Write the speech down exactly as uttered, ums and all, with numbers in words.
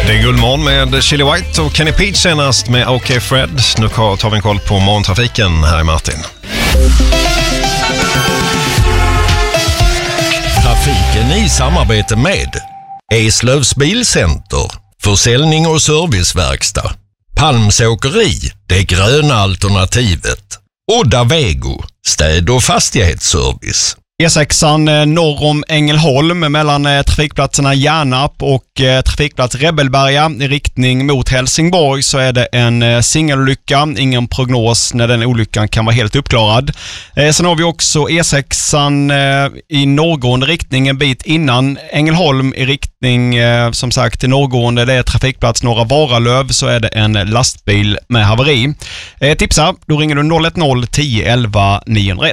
Det är Guldmorgon med Chili White och Kenny Peach senast med OK Fred. Nu tar vi en koll på morgontrafiken här i Martin. Trafiken i samarbete med Eslövs Bilcenter, försäljning och serviceverkstad, Palms Åkeri, det gröna alternativet, Odda Vego, städ- och fastighetsservice. E sexan norr om Ängelholm mellan trafikplatserna Järnap och trafikplats Rebelberga i riktning mot Helsingborg så är det en singelolycka. Ingen prognos när den olyckan kan vara helt uppklarad. Sen har vi också E sexan i norrgående riktning en bit innan Ängelholm i riktning som sagt till norrgående. Det är trafikplats Norra Varalöv, så är det en lastbil med haveri. Tipsa, då ringer du noll ett noll tio elva nio noll ett.